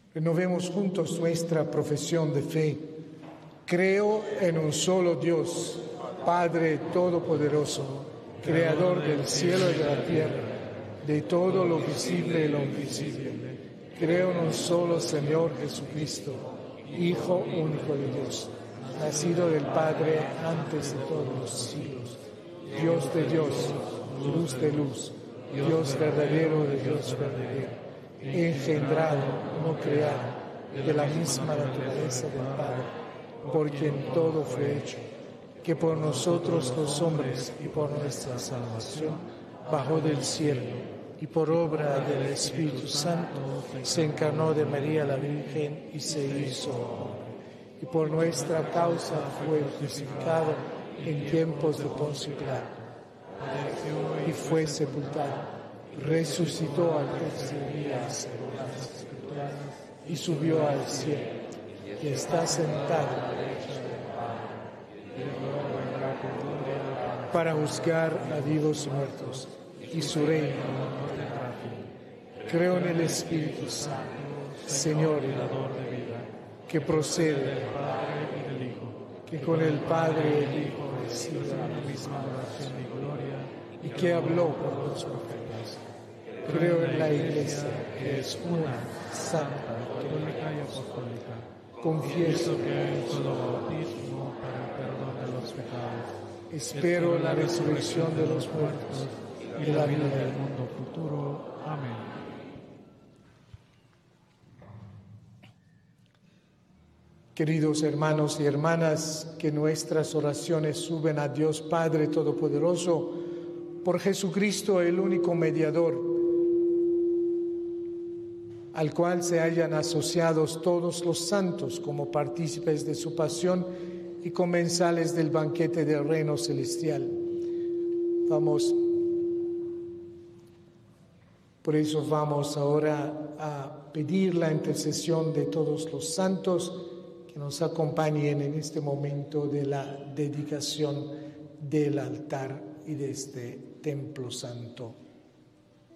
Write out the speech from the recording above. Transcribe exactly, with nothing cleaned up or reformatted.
Renovemos juntos nuestra profesión de fe. Creo en un solo Dios, Padre Todopoderoso, Creador del cielo y de la tierra, de todo lo visible y lo invisible. Creo en un solo Señor Jesucristo, Hijo único de Dios, nacido del Padre antes de todos los siglos, Dios de Dios, luz de luz, Dios verdadero de Dios verdadero, engendrado, no creado, de la misma naturaleza del Padre, por quien todo fue hecho, que por nosotros los hombres y por nuestra salvación bajó del cielo, y por obra del Espíritu Santo se encarnó de María la Virgen y se hizo hombre. Y por nuestra causa fue crucificado en tiempos de Poncio Pilato. Y fue sepultado, resucitó al tercer día según las Escrituras, y subió al cielo, y está sentado a la derecha del Padre, para juzgar a vivos y muertos, y su reino no tendrá fin. Creo en el Espíritu Santo, Señor y dador de vida, que procede del Padre y del Hijo, que con el Padre y el Hijo recibe la misma adoración y gloria, y que habló por los profetas. Creo en la Iglesia, que es una, santa, católica y apostólica. Confieso que hay un solo bautismo para el perdón de los pecados. Espero la resurrección de los muertos y la vida del mundo futuro. Amén. Queridos hermanos y hermanas, que nuestras oraciones suben a Dios Padre Todopoderoso por Jesucristo, el único mediador, al cual se hayan asociados todos los santos como partícipes de su pasión y comensales del banquete del reino celestial. Vamos, por eso vamos ahora a pedir la intercesión de todos los santos que nos acompañen en este momento de la dedicación del altar y de este templo santo.